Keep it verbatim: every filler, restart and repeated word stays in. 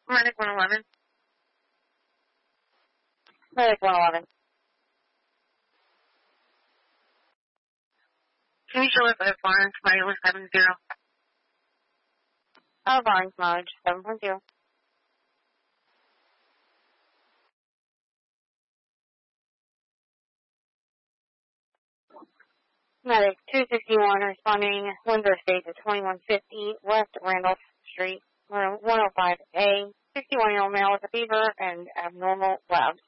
Medic one eleven. Medic one eleven. Can you show us a Barnes mileage seven zero? Oh, Barnes mileage seven point zero. Medic two sixty-one responding Windsor State to twenty-one fifty West Randolph Street, room one oh five A. sixty-one-year-old male with a fever and abnormal labs.